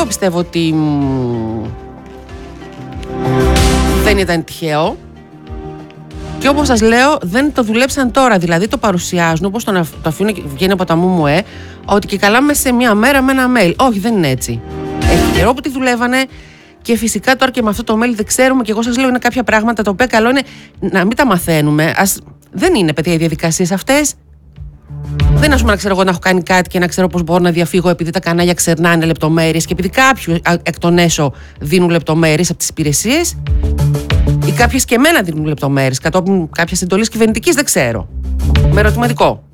πιστεύω ότι δεν ήταν τυχαίο. Και όπως σας λέω, δεν το δουλέψαν τώρα. Δηλαδή το παρουσιάζουν όπως το αφήνουν και βγαίνει από τα μουμουέ, ότι και καλά μέσα σε μία μέρα με ένα mail. Όχι, δεν είναι έτσι. Έχει καιρό που τη δουλεύανε και φυσικά τώρα και με αυτό το mail δεν ξέρουμε. Και εγώ σας λέω, είναι κάποια πράγματα τα οποία καλό είναι να μην τα μαθαίνουμε. Δεν είναι, παιδιά, οι διαδικασίες αυτές. Δεν είναι, ας πούμε, να ξέρω εγώ να έχω κάνει κάτι και να ξέρω πώς μπορώ να διαφύγω επειδή τα κανάλια ξερνάνε λεπτομέρειες και επειδή κάποιοι εκ των έσω δίνουν λεπτομέρειες από τις υπηρεσίες. Ή κάποιες και εμένα δίνουν λεπτομέρειες κατόπιν κάποιας εντολής κυβερνητικής, δεν ξέρω. Με ερωτηματικό.